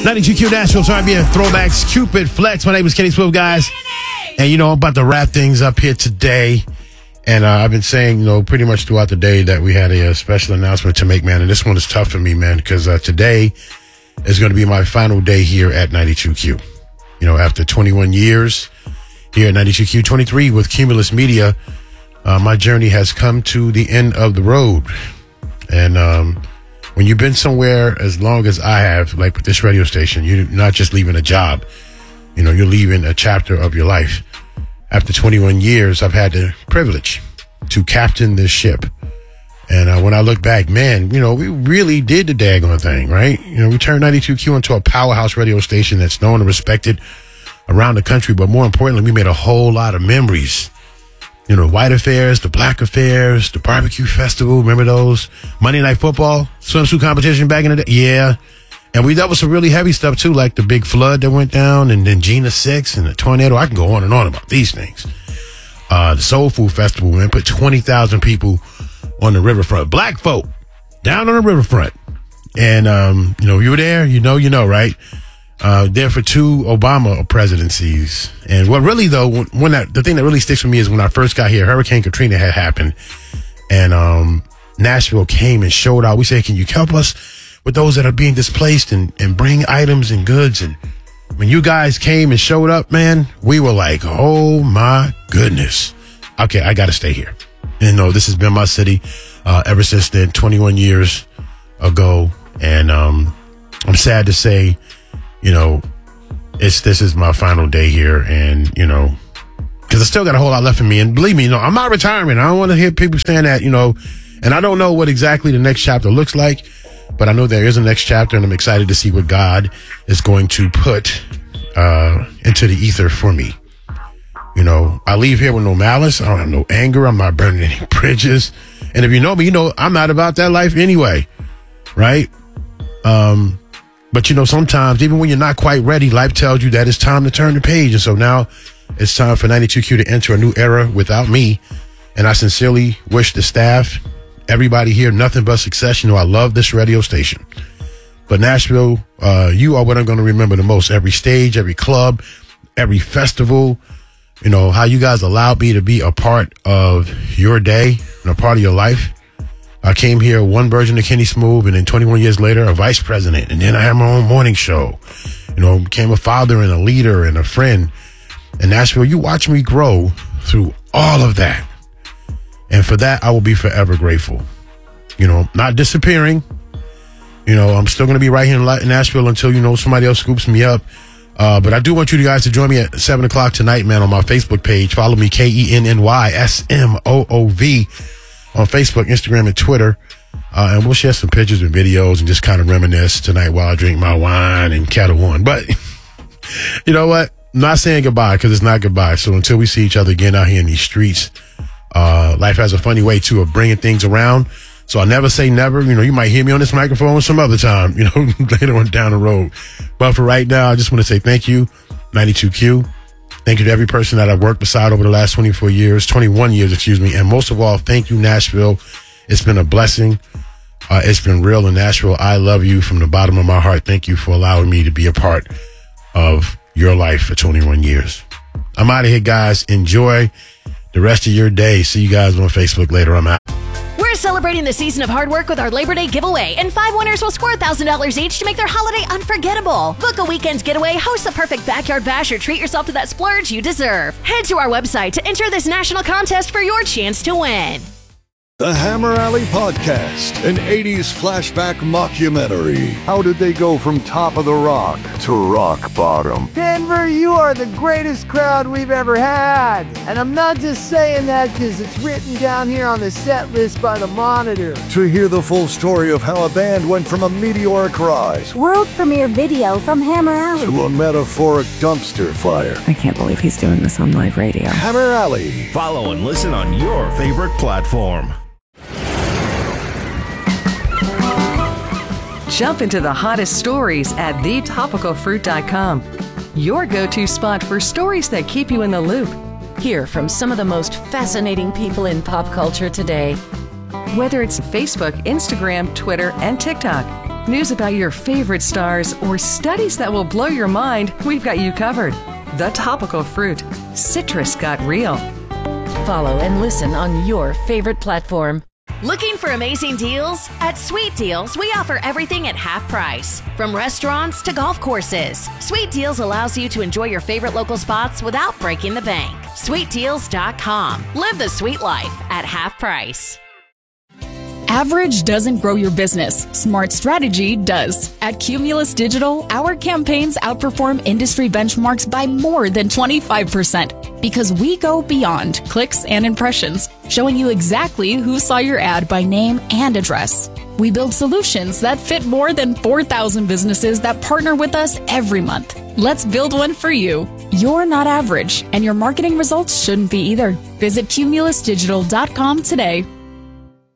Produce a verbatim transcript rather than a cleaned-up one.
ninety-two Q Nashville, sorry, being throwbacks, Cupid Flex. My name is Kenny Swift, guys. And, you know, I'm about to wrap things up here today. And uh, I've been saying, you know, pretty much throughout the day that we had a, a special announcement to make, man. And this one is tough for me, man, because uh, today is going to be my final day here at ninety-two Q. You know, after twenty-one years here at ninety-two Q, twenty-three with Cumulus Media, uh, my journey has come to the end of the road. And um, when you've been somewhere as long as I have, like with this radio station, you're not just leaving a job. You know, you're leaving a chapter of your life. After twenty-one years, I've had the privilege to captain this ship. And uh, when I look back, man, you know, we really did the daggone thing, right? You know, we turned ninety-two Q into a powerhouse radio station that's known and respected around the country. But more importantly, we made a whole lot of memories. You know, white affairs, the black affairs, the barbecue festival. Remember those? Monday Night Football, swimsuit competition back in the day. Yeah. And we dealt with some really heavy stuff, too, like the big flood that went down and then Gina six and the tornado. I can go on and on about these things. Uh, the Soul Food Festival, man, put twenty thousand people on the riverfront. Black folk down on the riverfront. And, um, you know, you were there, you know, you know, right? Uh, there for two Obama presidencies. And what really, though, when, when that, the thing that really sticks with me is when I first got here, Hurricane Katrina had happened. And um, Nashville came and showed out. We said, can you help us with those that are being displaced and, and bring items and goods? And when you guys came and showed up, man, we were like, oh my goodness. Okay, I got to stay here. And no, this has been my city uh, ever since then, twenty-one years ago. And um, I'm sad to say, you know, it's this is my final day here. And, you know, because I still got a whole lot left in me. And believe me, you know, I'm not retiring. I don't want to hear people saying that, you know, and I don't know what exactly the next chapter looks like. But I know there is a next chapter, and I'm excited to see what God is going to put uh, into the ether for me. You know, I leave here with no malice. I don't have no anger. I'm not burning any bridges. And if you know me, you know I'm not about that life anyway, right? Um, but, you know, sometimes, even when you're not quite ready, life tells you that it's time to turn the page. And so now it's time for ninety-two Q to enter a new era without me. And I sincerely wish the staff, everybody here, nothing but success. You know, I love this radio station. But Nashville, uh, you are what I'm going to remember the most. Every stage, every club, every festival, you know, how you guys allowed me to be a part of your day and a part of your life. I came here one version of Kenny Smooth, and then twenty-one years later, a vice president. And then I had my own morning show. You know, became a father and a leader and a friend. And Nashville, you watch me grow through all of that. And for that, I will be forever grateful. You know, not disappearing. You know, I'm still going to be right here in Nashville until, you know, somebody else scoops me up. Uh, but I do want you guys to join me at seven o'clock tonight, man, on my Facebook page. Follow me, K E N N Y S M O O V, on Facebook, Instagram, and Twitter. Uh, and we'll share some pictures and videos and just kind of reminisce tonight while I drink my wine and Kettle One. But you know what? I'm not saying goodbye, because it's not goodbye. So until we see each other again out here in these streets, Uh, life has a funny way, too, of bringing things around. So I'll never say never. You know, you might hear me on this microphone some other time, you know, later on down the road. But for right now, I just want to say thank you, ninety-two Q. Thank you to every person that I've worked beside over the last twenty-four years, twenty-one years, excuse me. And most of all, thank you, Nashville. It's been a blessing. Uh, it's been real in Nashville. I love you from the bottom of my heart. Thank you for allowing me to be a part of your life for twenty-one years. I'm out of here, guys. Enjoy the rest of your day. See you guys on Facebook later. I'm out. We're celebrating the season of hard work with our Labor Day giveaway, and five winners will score one thousand dollars each to make their holiday unforgettable. Book a weekend's getaway, host the perfect backyard bash, or treat yourself to that splurge you deserve. Head to our website to enter this national contest for your chance to win. The Hammer Alley Podcast, an eighties flashback mockumentary. How did they go from top of the rock to rock bottom? Denver, you are the greatest crowd we've ever had. And I'm not just saying that because it's written down here on the set list by the Monitor. To hear the full story of how a band went from a meteoric rise, world premiere video from Hammer Alley, to a metaphoric dumpster fire. I can't believe he's doing this on live radio. Hammer Alley. Follow and listen on your favorite platform. Jump into the hottest stories at the topical fruit dot com. Your go-to spot for stories that keep you in the loop. Hear from some of the most fascinating people in pop culture today. Whether it's Facebook, Instagram, Twitter, and TikTok, News about your favorite stars, or studies that will blow your mind, we've got you covered. The Topical Fruit. Citrus got real. Follow and listen on your favorite platform. Looking for amazing deals? At Sweet Deals, we offer everything at half price. From restaurants to golf courses, Sweet Deals allows you to enjoy your favorite local spots without breaking the bank. sweet deals dot com. Live the sweet life at half price. Average doesn't grow your business. Smart strategy does. At Cumulus Digital, our campaigns outperform industry benchmarks by more than twenty-five percent because we go beyond clicks and impressions, showing you exactly who saw your ad by name and address. We build solutions that fit more than four thousand businesses that partner with us every month. Let's build one for you. You're not average, and your marketing results shouldn't be either. Visit cumulus digital dot com today.